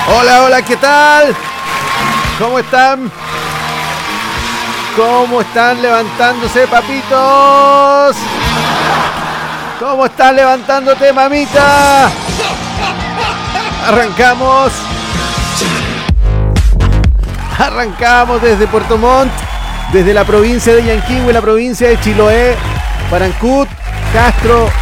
Hola, hola, ¿qué tal? ¿Cómo están? ¿Cómo están levantándose, papitos? ¿Cómo están levantándote, mamita? Arrancamos. Arrancamos desde Puerto Montt, desde la provincia de Yanquihue, la provincia de Chiloé, Parancut, Castro,